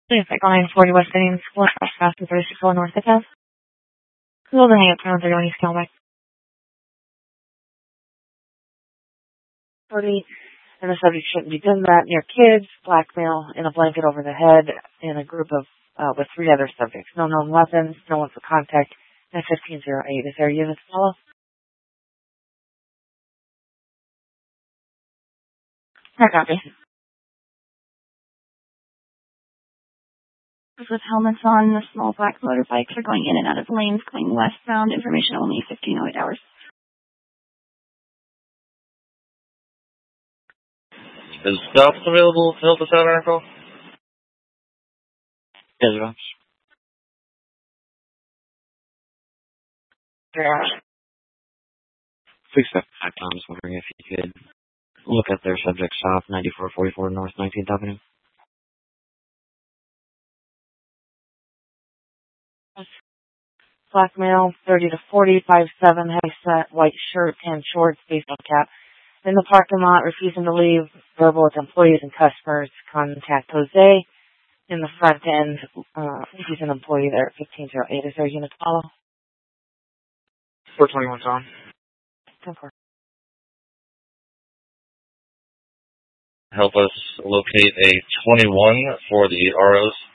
Please take line 40 West Indian School, Fast and 36 North of Ave. Who will the hang up pound 31 East Calmac? 40, and the subject shouldn't be doing that near kids, blackmail, in a blanket over the head, in a group of, with 3 other subjects. No known weapons, no one for contact, and 1508. Is there a unit to follow? I copy. With helmets on, the small black motorbikes are going in and out of lanes going westbound. Information only 1508 hours. Is stops available to help us out on our call? Yes, Ross. Please step back. I was wondering if you could look at their subject shop, 9444 North 19th Avenue. Black male, 30 to 40, 5'7", heavy set, white shirt, tan shorts, baseball cap. In the parking lot, refusing to leave, verbal with employees and customers. Contact Jose. In the front end, he's an employee there at 1508. Is there a unit to follow? 421's on. 10-4. Help us locate a 21 for the ROs.